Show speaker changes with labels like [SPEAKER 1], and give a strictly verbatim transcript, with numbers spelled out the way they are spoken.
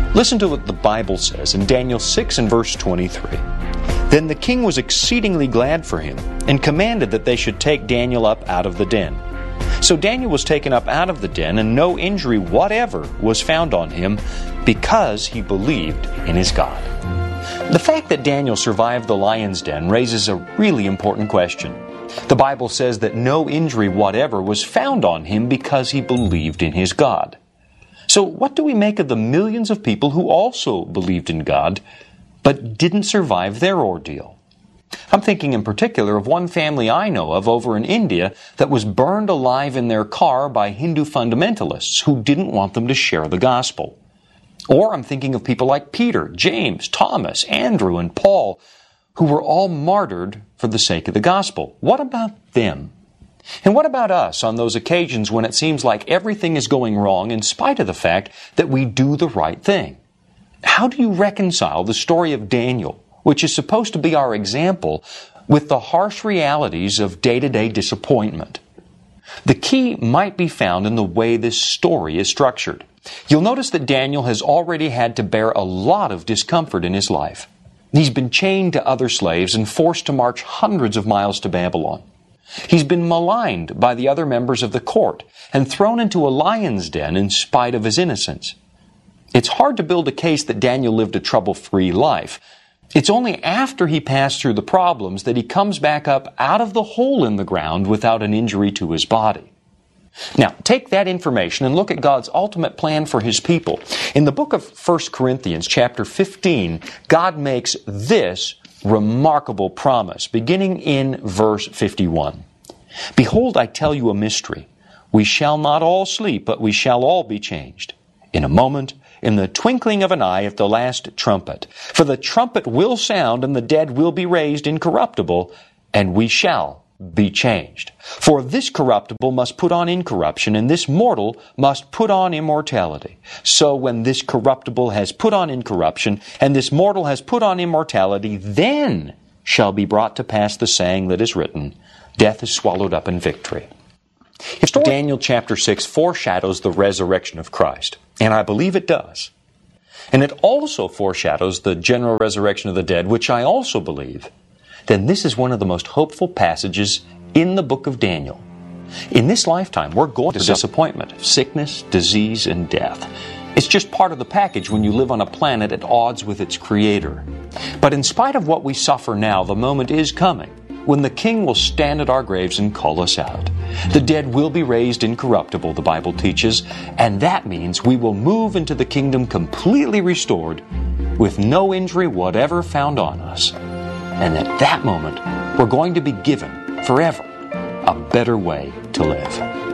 [SPEAKER 1] Listen to what the Bible says in Daniel six and verse twenty-three. Then the king was exceedingly glad for him, and commanded that they should take Daniel up out of the den. So Daniel was taken up out of the den, and no injury whatever was found on him, because he believed in his God. The fact that Daniel survived the lion's den raises a really important question. The Bible says that no injury whatever was found on him because he believed in his God. So what do we make of the millions of people who also believed in God, but didn't survive their ordeal? I'm thinking in particular of one family I know of over in India that was burned alive in their car by Hindu fundamentalists who didn't want them to share the gospel. Or I'm thinking of people like Peter, James, Thomas, Andrew, and Paul, who were all martyred for the sake of the gospel. What about them? And what about us on those occasions when it seems like everything is going wrong in spite of the fact that we do the right thing? How do you reconcile the story of Daniel, which is supposed to be our example, with the harsh realities of day-to-day disappointment? The key might be found in the way this story is structured. You'll notice that Daniel has already had to bear a lot of discomfort in his life. He's been chained to other slaves and forced to march hundreds of miles to Babylon. He's been maligned by the other members of the court and thrown into a lion's den in spite of his innocence. It's hard to build a case that Daniel lived a trouble-free life. It's only after he passed through the problems that he comes back up out of the hole in the ground without an injury to his body. Now, take that information and look at God's ultimate plan for His people. In the book of First Corinthians, chapter fifteen, God makes this remarkable promise, beginning in verse fifty-one. Behold, I tell you a mystery. We shall not all sleep, but we shall all be changed. In a moment, in the twinkling of an eye, at the last trumpet. For the trumpet will sound, and the dead will be raised incorruptible, and we shall be changed. For this corruptible must put on incorruption, and this mortal must put on immortality. So when this corruptible has put on incorruption, and this mortal has put on immortality, then shall be brought to pass the saying that is written, Death is swallowed up in victory. If Daniel chapter six foreshadows the resurrection of Christ, and I believe it does, and it also foreshadows the general resurrection of the dead, which I also believe, then this is one of the most hopeful passages in the book of Daniel. In this lifetime, we're going to disappointment, sickness, disease, and death. It's just part of the package when you live on a planet at odds with its creator. But in spite of what we suffer now, the moment is coming when the King will stand at our graves and call us out. The dead will be raised incorruptible, the Bible teaches, and that means we will move into the kingdom completely restored, with no injury whatever found on us. And at that moment, we're going to be given forever a better way to live.